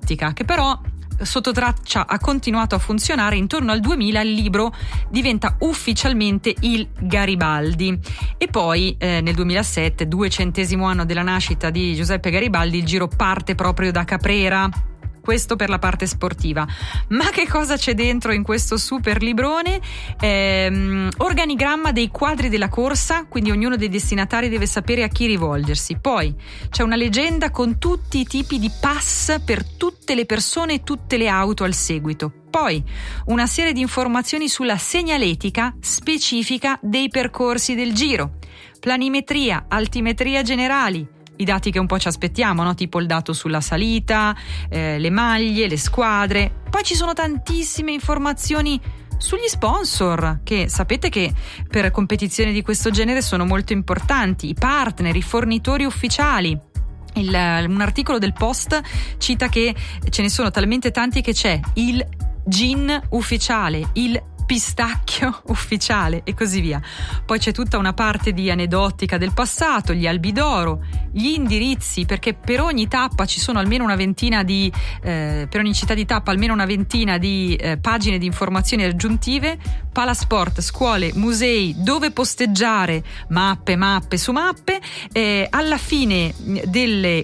aneddotica, che però sotto traccia ha continuato a funzionare. Intorno al 2000 il libro diventa ufficialmente il Garibaldi, e poi nel 2007, 200° anno della nascita di Giuseppe Garibaldi, il giro parte proprio da Caprera. Questo per la parte sportiva. Ma che cosa c'è dentro in questo super librone? Organigramma dei quadri della corsa, quindi ognuno dei destinatari deve sapere a chi rivolgersi. Poi c'è una leggenda con tutti i tipi di pass per tutte le persone e tutte le auto al seguito. Poi una serie di informazioni sulla segnaletica specifica dei percorsi del giro, planimetria, altimetria generali, i dati che un po' ci aspettiamo, no? Tipo il dato sulla salita, le maglie, le squadre. Poi ci sono tantissime informazioni sugli sponsor, che sapete che per competizioni di questo genere sono molto importanti, i partner, i fornitori ufficiali. Un articolo del Post cita che ce ne sono talmente tanti che c'è il gin ufficiale, il pistacchio ufficiale e così via. Poi c'è tutta una parte di aneddotica del passato, gli albi d'oro, gli indirizzi, perché per ogni tappa ci sono almeno una ventina di per ogni città di tappa almeno una ventina di pagine di informazioni aggiuntive, palasport, scuole, musei, dove posteggiare, mappe su mappe. Alla fine delle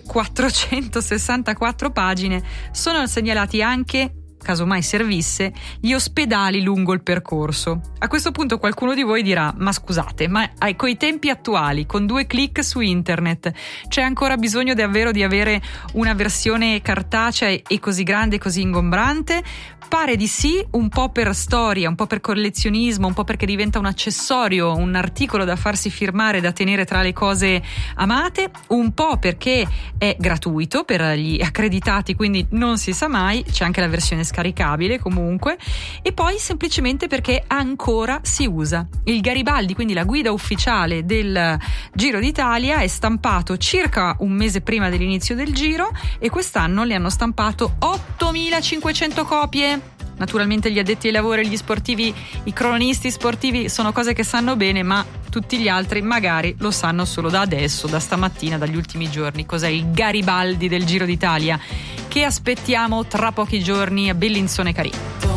464 pagine sono segnalati anche, caso mai servisse, gli ospedali lungo il percorso. A questo punto qualcuno di voi dirà: ma scusate, ma coi tempi attuali, con 2 click su internet, c'è ancora bisogno davvero di avere una versione cartacea e così grande e così ingombrante? Pare di sì, un po' per storia, un po' per collezionismo, un po' perché diventa un accessorio, un articolo da farsi firmare, da tenere tra le cose amate, un po' perché è gratuito per gli accreditati, quindi non si sa mai, c'è anche la versione scaricabile comunque, e poi semplicemente perché ancora si usa. Il Garibaldi, quindi la guida ufficiale del Giro d'Italia, è stampato circa un mese prima dell'inizio del Giro e quest'anno le hanno stampato 8.500 copie. Naturalmente gli addetti ai lavori, gli sportivi, i cronisti sportivi sono cose che sanno bene, ma tutti gli altri magari lo sanno solo da adesso, da stamattina, dagli ultimi giorni. Cos'è il Garibaldi del Giro d'Italia, che aspettiamo tra pochi giorni a Bellinzone Carì.